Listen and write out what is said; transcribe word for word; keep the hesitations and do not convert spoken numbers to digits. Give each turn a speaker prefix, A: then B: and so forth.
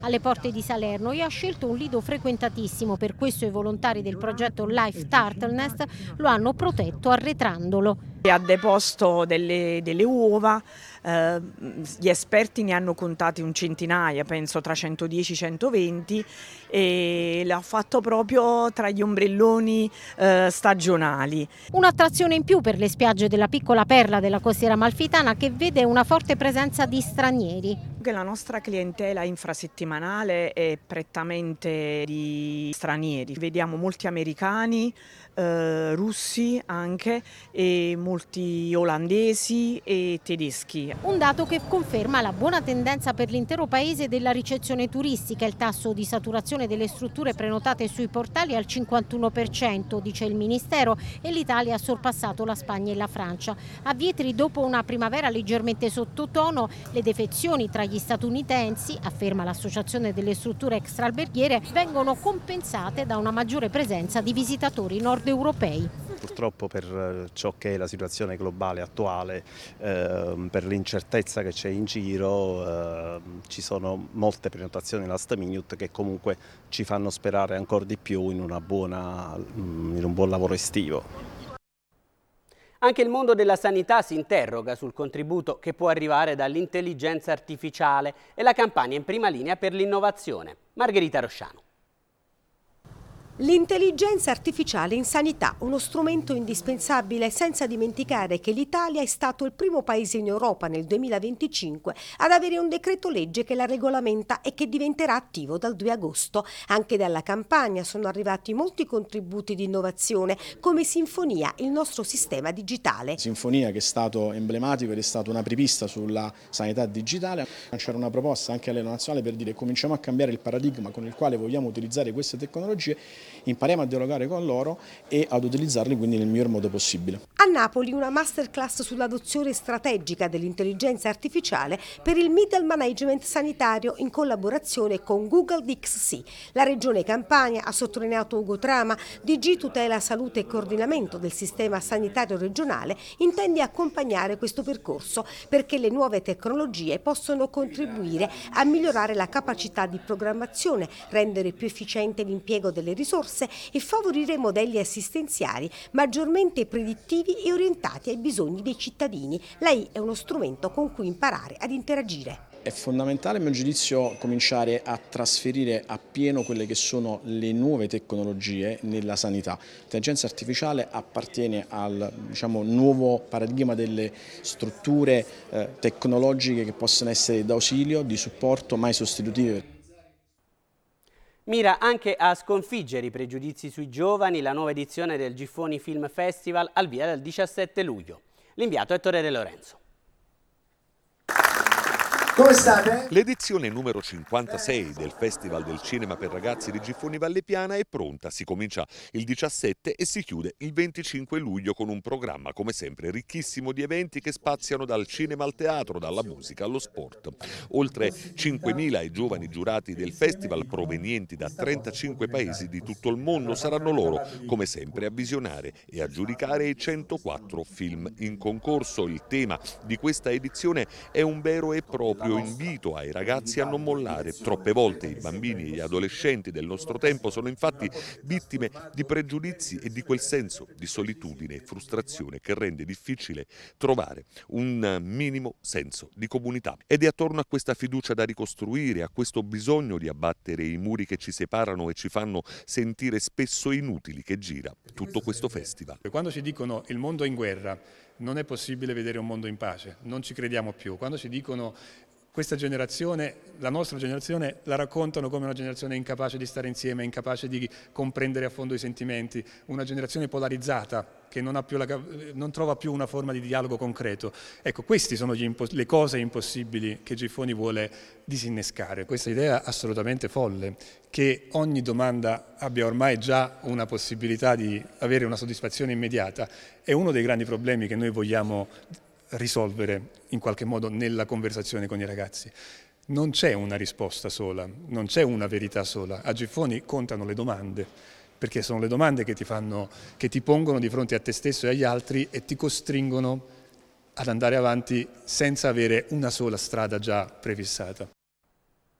A: alle porte di Salerno e ha scelto un lido frequentatissimo. Per questo i volontari del progetto Life Turtle Nest lo hanno protetto arretrandolo.
B: Ha deposto delle, delle uova, eh, gli esperti ne hanno contati un centinaia, penso tra centodieci e centoventi, e l'ha fatto proprio tra gli ombrelloni eh, stagionali.
A: Un'attrazione in più per le spiagge della piccola perla della costiera amalfitana, che vede una forte presenza di stranieri.
B: La nostra clientela infrasettimanale è prettamente di stranieri, vediamo molti americani, eh, russi anche, e molti olandesi e tedeschi.
A: Un dato che conferma la buona tendenza per l'intero paese della ricezione turistica. Il tasso di saturazione delle strutture prenotate sui portali è al cinquantuno per cento, dice il Ministero, e l'Italia ha sorpassato la Spagna e la Francia. A Vietri, dopo una primavera leggermente sottotono, le defezioni tra gli statunitensi, afferma l'Associazione delle strutture extraalberghiere, vengono compensate da una maggiore presenza di visitatori nord europei.
C: Purtroppo per ciò che è la situazione globale attuale, eh, per l'incertezza che c'è in giro, eh, ci sono molte prenotazioni last minute che comunque ci fanno sperare ancora di più in, una buona, in un buon lavoro estivo.
D: Anche il mondo della sanità si interroga sul contributo che può arrivare dall'intelligenza artificiale e la campagna in prima linea per l'innovazione. Margherita Rosciano.
E: L'intelligenza artificiale in sanità, uno strumento indispensabile, senza dimenticare che l'Italia è stato il primo paese in Europa nel duemilaventicinque ad avere un decreto legge che la regolamenta e che diventerà attivo dal due agosto. Anche dalla campagna sono arrivati molti contributi di innovazione, come Sinfonia, il nostro sistema digitale.
F: Sinfonia, che è stato emblematico ed è stata un'apripista sulla sanità digitale. C'era una proposta anche a livello nazionale per dire: cominciamo a cambiare il paradigma con il quale vogliamo utilizzare queste tecnologie, impariamo a dialogare con loro e ad utilizzarli quindi nel miglior modo possibile.
E: A Napoli una masterclass sull'adozione strategica dell'intelligenza artificiale per il middle management sanitario in collaborazione con Google D X C. La Regione Campania, ha sottolineato Ugo Trama, D G Tutela Salute e Coordinamento del Sistema Sanitario Regionale, intende accompagnare questo percorso perché le nuove tecnologie possono contribuire a migliorare la capacità di programmazione, rendere più efficiente l'impiego delle risorse e favorire modelli assistenziali maggiormente predittivi e orientati ai bisogni dei cittadini. L'A I è uno strumento con cui imparare ad interagire.
F: È fondamentale, a mio giudizio, cominciare a trasferire appieno quelle che sono le nuove tecnologie nella sanità. L'intelligenza artificiale appartiene al, diciamo, nuovo paradigma delle strutture eh, tecnologiche che possono essere d'ausilio, di supporto, mai sostitutive.
D: Mira anche a sconfiggere i pregiudizi sui giovani la nuova edizione del Giffoni Film Festival, al via dal diciassette luglio. L'inviato è Ettore De Lorenzo.
G: Come state?
H: L'edizione numero cinquantasei del Festival del Cinema per Ragazzi di Giffoni Valle Piana è pronta. Si comincia il diciassette e si chiude il venticinque luglio con un programma, come sempre, ricchissimo di eventi che spaziano dal cinema al teatro, dalla musica allo sport. Oltre cinquemila i giovani giurati del festival, provenienti da trentacinque paesi di tutto il mondo. Saranno loro, come sempre, a visionare e a giudicare i centoquattro film in concorso. Il tema di questa edizione è un vero e proprio invito ai ragazzi a non mollare. Troppe volte i bambini e gli adolescenti del nostro tempo sono infatti vittime di pregiudizi e di quel senso di solitudine e frustrazione che rende difficile trovare un minimo senso di comunità. Ed è attorno a questa fiducia da ricostruire, a questo bisogno di abbattere i muri che ci separano e ci fanno sentire spesso inutili, che gira tutto questo festival.
I: Quando ci dicono il mondo è in guerra, non è possibile vedere un mondo in pace, non ci crediamo più. Quando ci dicono questa generazione, la nostra generazione, la raccontano come una generazione incapace di stare insieme, incapace di comprendere a fondo i sentimenti, una generazione polarizzata che non, ha più la, non trova più una forma di dialogo concreto. Ecco, queste sono gli le cose impossibili che Giffoni vuole disinnescare. Questa idea assolutamente folle, che ogni domanda abbia ormai già una possibilità di avere una soddisfazione immediata, è uno dei grandi problemi che noi vogliamo risolvere in qualche modo nella conversazione con i ragazzi. Non c'è una risposta sola, non c'è una verità sola. A Giffoni contano le domande, perché sono le domande che ti fanno, che ti pongono di fronte a te stesso e agli altri e ti costringono ad andare avanti senza avere una sola strada già prefissata.